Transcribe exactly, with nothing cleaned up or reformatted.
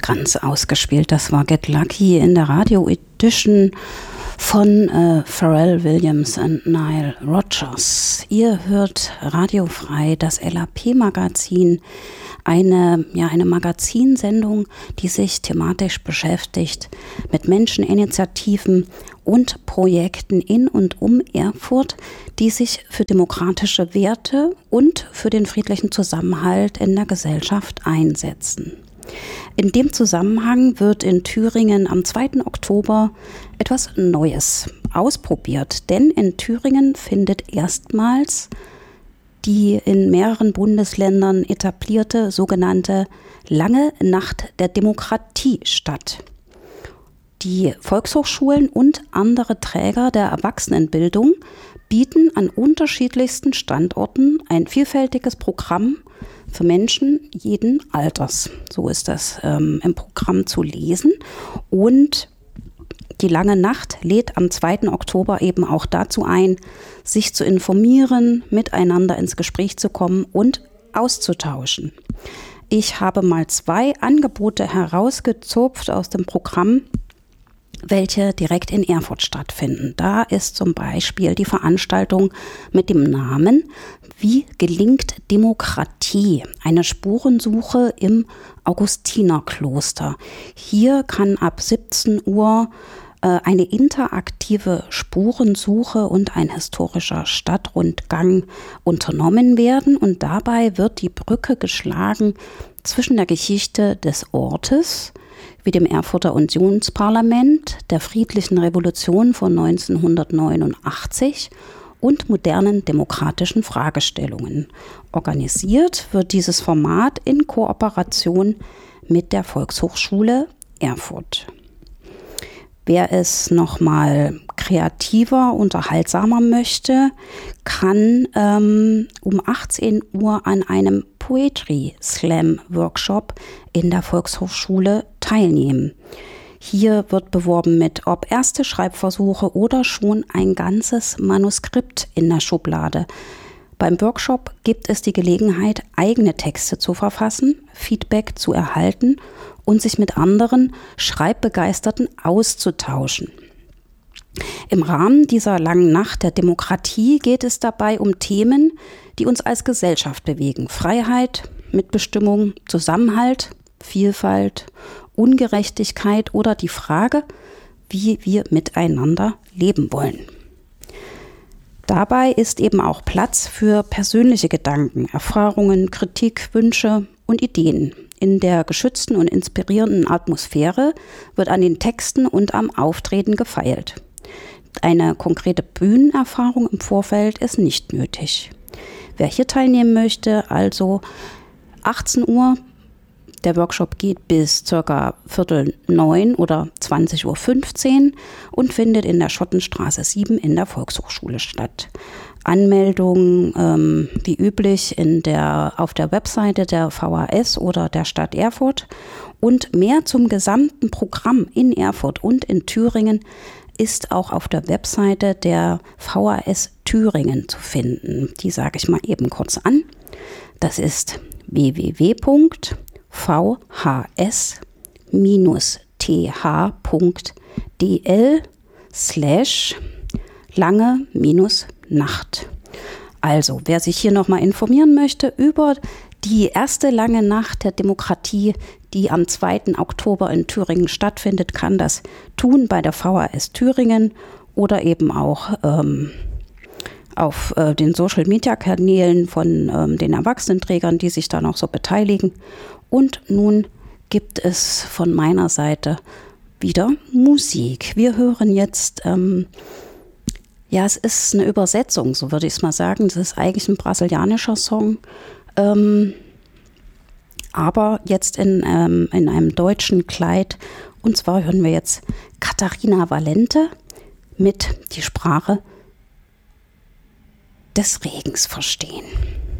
ganz ausgespielt. Das war Get Lucky in der Radio Edition von äh, Pharrell Williams und Nile Rodgers. Ihr hört radiofrei das L A P-Magazin, eine, ja, eine Magazinsendung, die sich thematisch beschäftigt mit Menscheninitiativen und Projekten in und um Erfurt, die sich für demokratische Werte und für den friedlichen Zusammenhalt in der Gesellschaft einsetzen. In dem Zusammenhang wird in Thüringen am zweiten Oktober etwas Neues ausprobiert, denn in Thüringen findet erstmals die in mehreren Bundesländern etablierte sogenannte Lange Nacht der Demokratie statt. Die Volkshochschulen und andere Träger der Erwachsenenbildung bieten an unterschiedlichsten Standorten ein vielfältiges Programm für Menschen jeden Alters. So ist das ähm, im Programm zu lesen. Und die Lange Nacht lädt am zweiten Oktober eben auch dazu ein, sich zu informieren, miteinander ins Gespräch zu kommen und auszutauschen. Ich habe mal zwei Angebote herausgezupft aus dem Programm, welche direkt in Erfurt stattfinden. Da ist zum Beispiel die Veranstaltung mit dem Namen Wie gelingt Demokratie? Eine Spurensuche im Augustinerkloster. Hier kann ab siebzehn Uhr äh, eine interaktive Spurensuche und ein historischer Stadtrundgang unternommen werden. Und dabei wird die Brücke geschlagen zwischen der Geschichte des Ortes, wie dem Erfurter Unionsparlament, der friedlichen Revolution von neunzehnhundertneunundachtzig und modernen demokratischen Fragestellungen. Organisiert wird dieses Format in Kooperation mit der Volkshochschule Erfurt. Wer es nochmal kreativer, unterhaltsamer möchte, kann ähm, um achtzehn Uhr an einem Poetry Slam Workshop in der Volkshochschule teilnehmen. Hier wird beworben mit ob erste Schreibversuche oder schon ein ganzes Manuskript in der Schublade. Beim Workshop gibt es die Gelegenheit, eigene Texte zu verfassen, Feedback zu erhalten und sich mit anderen Schreibbegeisterten auszutauschen. Im Rahmen dieser langen Nacht der Demokratie geht es dabei um Themen, die uns als Gesellschaft bewegen. Freiheit, Mitbestimmung, Zusammenhalt, Vielfalt, Ungerechtigkeit oder die Frage, wie wir miteinander leben wollen. Dabei ist eben auch Platz für persönliche Gedanken, Erfahrungen, Kritik, Wünsche und Ideen. In der geschützten und inspirierenden Atmosphäre wird an den Texten und am Auftreten gefeilt. Eine konkrete Bühnenerfahrung im Vorfeld ist nicht nötig. Wer hier teilnehmen möchte, also achtzehn Uhr, der Workshop geht bis ca. Viertel neun oder zwanzig Uhr fünfzehn und findet in der Schottenstraße sieben in der Volkshochschule statt. Anmeldung ähm, wie üblich in der, auf der Webseite der V H S oder der Stadt Erfurt. Und mehr zum gesamten Programm in Erfurt und in Thüringen ist auch auf der Webseite der V H S Thüringen zu finden. Die sage ich mal eben kurz an. Das ist w w w punkt v h s t h punkt d l slash lange Nacht. Also, wer sich hier nochmal informieren möchte über die erste lange Nacht der Demokratie, die am zweiten Oktober in Thüringen stattfindet, kann das tun bei der V H S Thüringen oder eben auch ähm, auf äh, den Social-Media-Kanälen von ähm, den Erwachsenenträgern, die sich da noch so beteiligen. Und nun gibt es von meiner Seite wieder Musik. Wir hören jetzt, ähm, ja, es ist eine Übersetzung, so würde ich es mal sagen. Es ist eigentlich ein brasilianischer Song, ähm, aber jetzt in, ähm, in einem deutschen Kleid. Und zwar hören wir jetzt Katharina Valente mit Die Sprache des Regens verstehen.